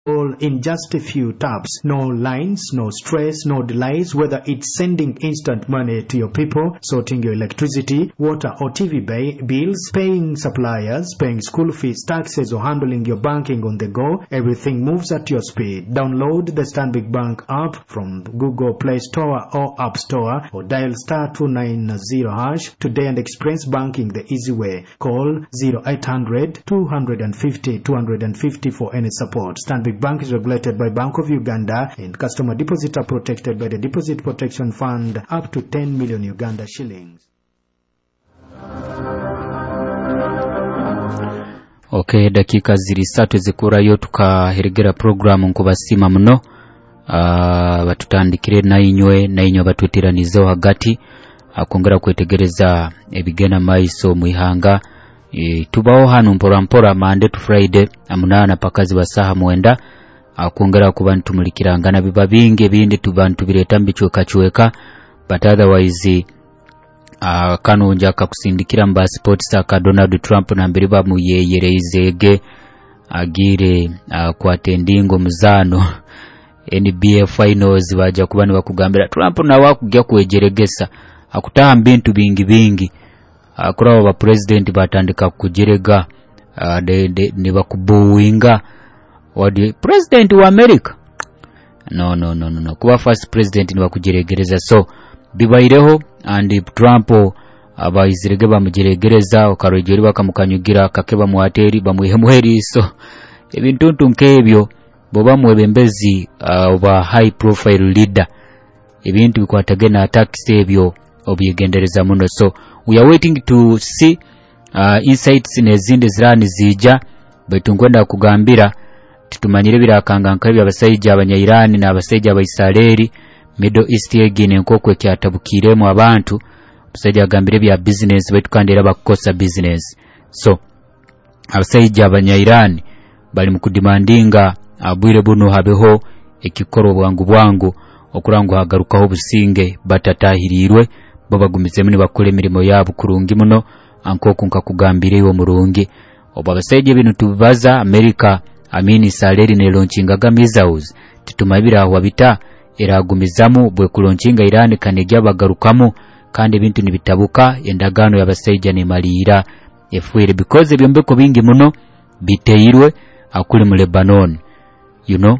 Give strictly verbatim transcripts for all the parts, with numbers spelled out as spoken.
all in just a few taps. No lines, no stress, no delays, whether it's sending instant money to your people, sorting your electricity, water or T V bay, bills, paying suppliers, paying school fees, taxes or handling your banking on the go. Everything moves at your speed. Download the Stanbic Bank app from Google Play Store or App Store or dial star two nine zero hash today and experience banking the easy way. Call zero eight hundred, two fifty, two fifty for any support. Stanbic Bank is regulated by Bank of Uganda and customer deposits are protected by the Deposit Protection Fund up to ten million Uganda shillings. Okay, dakika ziri satu zikurayo tukaheregera programu nkubasima muno. Uh, batutandikire nayinywe nayinywe batweteranizeho hagati akongera kwetegereza ebigena maiso muihanga. E, tubaho hano mpora mpora Monday to Friday amunana pakazi basaha mwenda akongera kubantu mulikirangana biba binge bindi tubantu bireta mbichweka chweka but otherwise uh, kanonja akakusindikira mba sports aka Donald Trump na mbere ba muyeyereizege agire uh, kwa tendingo muzano N B A finals baja kubani bakugambira Trump na wakujya kwejeregesa akutaha mbintu bingi bingi akura aba president batandika kujerega uh, de, de, ne bakubuwinga wadi president wa America no no no no kuba first president ni bakujeregereza so bibaireho and Trump abayizirege bamujeregereza okarogeri bakamukanyugira kakeba mu ateri bamuhemuheri so ebintu nkebyo boba mwebembezi uh, oba high profile leader ebintu bikwatagena attacks ebyo obigendereza muno so we are waiting to see uh, insights nezinde zirani zija betungwenda kugambira tutumanyire birakanga nkabya abasayija abanyayirani na abasayija abaisraeli Middle East yegine nkokwe kyatabukiremo abantu abasayija agambire bya business betukandira bakosa business so abasayija abanyayirani bali mukudimandinga abwire buno habeho ekikoro bwangu bwangu okurango hagarukaho businge batatahirirwe babagumize muni bakole emirimo yabo kurungi muno ankoko nkakugambire yo murungi obabaseje bintu tubaza America amini salary ne launchinga gamizaus titumabira aho bita eragumizamu bwe kulaunchinga Iran kanegya bagarukamo kandi bintu nibitabuka endagano yabaseja ne malira efwere because ebyombeko bingi muno biteyirwe akuli mu Lebanon you know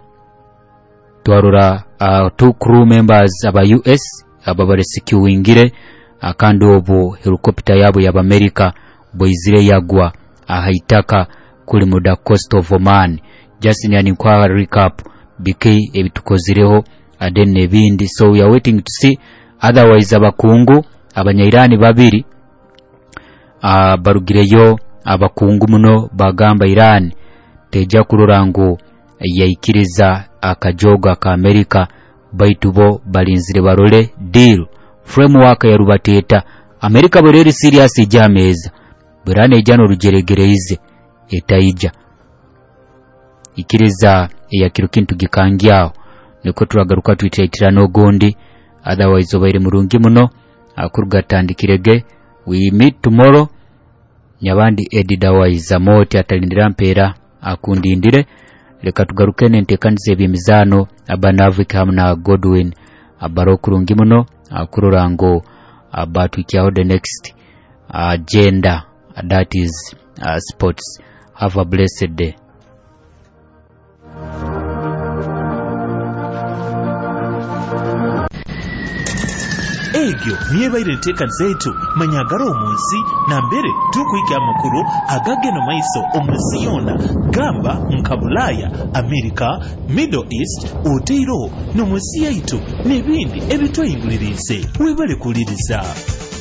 twarura uh, two crew members aba U S ababare securingire akandi obo helicopter yabo ya America boizire yagwa ahaitaka kuli muda Coast of Oman just nyani kwa recap B K ebitukozireho adenne bindi so we are waiting to see otherwise abakungu abanyairani babiri uh, barugireyo abakungu muno bagamba Iran teja kururango yaikiriza akajoga ka America baitubo balinzire barole deal framework ya rubateta America boreri serious ijameza burane jano rugeregereize etaija ikiriza ya kirukintu gikangiao niko turagaruka twitira no gondi otherwise obaire murungi muno akurugatandikirege we meet tomorrow nyabandi edida waiza moti atalindira mpera akundindire leka tugaruke nentekanze byemizano abanavika hamna Godwin abarokurungi muno akururango abatwikyaho the next agenda uh, that is uh, sports. Have a blessed day. Egyo niye baire teka zetu manyagaro omunsi na mbere tukuika amakuru agageno maiso omunsi yona gamba nkabulaya America Middle East Oteiro no munsi yaitu nebindi ebitwayingulirize webale kuliriza